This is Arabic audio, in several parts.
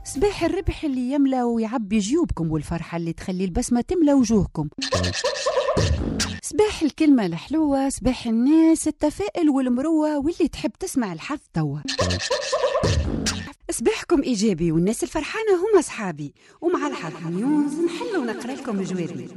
صباح الربح اللي يملى ويعبي جيوبكم، والفرحة اللي تخلي البسمة تملى وجوهكم. صباح الكلمة الحلوة، صباح الناس التفائل والمروة واللي تحب تسمع الحظ توا. صباحكم إيجابي والناس الفرحانة هم أصحابي، ومع الحظ نيوز نحل ونقرأ لكم جوابي.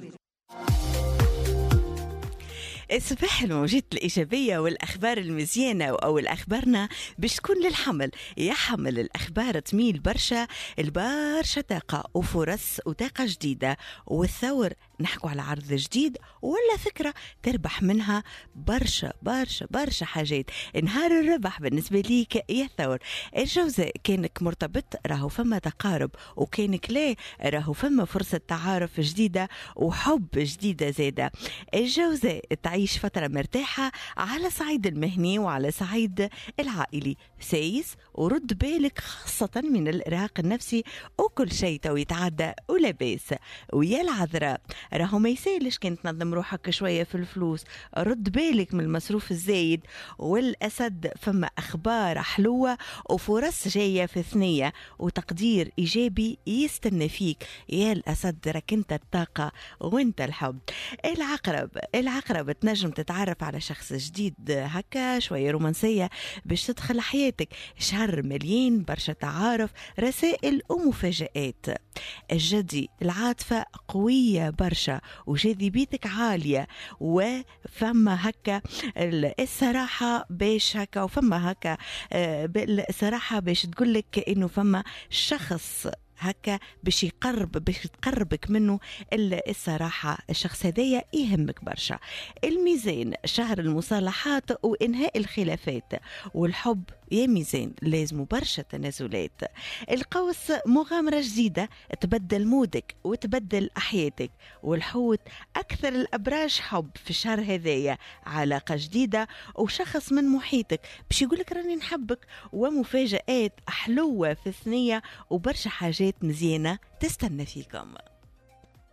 الصباح الموجات الإيجابية والأخبار المزيانة أو الأخبارنا باش تكون للحمل. يحمل الأخبار تميل برشا البرشا طاقة وفرص وطاقة جديدة، والثور نحكوا على عرض جديد ولا فكرة تربح منها برشا برشا برشا حاجات. نهار الربح بالنسبة ليك يا ثور. الجوزاء كانك مرتبط راهو فما تقارب، وكانك لا راهو فما فرصة تعارف جديدة وحب جديدة زادة. الجوزاء تعيش فترة مرتاحة على صعيد المهني وعلى صعيد العائلي. سايس ورد بالك خاصة من الإرهاق النفسي، وكل شيء تو يتعدى ولا باس. ويا العذراء راهو ما يسالش كان تنظم روحك شوية في الفلوس، رد بالك من المصروف الزايد. والأسد فما أخبار حلوة وفرص جاية في ثنية وتقدير إيجابي يستنى فيك. يا الأسد راك انت الطاقة وانت الحب. العقرب تنجم تتعرف على شخص جديد هكا شوية رومانسية باش تدخل حياتك. شهر مليان برشا تعارف، رسائل ومفاجآت. الجدي العاطفة قوية برشا وجاذبيتك عالية، وفما هكا الصراحة باش هكا وفما هكا الصراحة باش تقولك انه فما شخص هكا باش تقربك منه. الصراحة الشخص هذايا يهمك برشا. الميزان شهر المصالحات وإنهاء الخلافات، والحب يا ميزان لازم برشا تنازلات. القوس مغامرة جديدة تبدل مودك وتبدل أحياتك. والحوت أكثر الأبراج حب في الشهر هذايا، علاقة جديدة وشخص من محيطك باش يقولك راني نحبك، ومفاجآت حلوة في الثنية وبرشا حاجات مزيانة تستنى فيكم.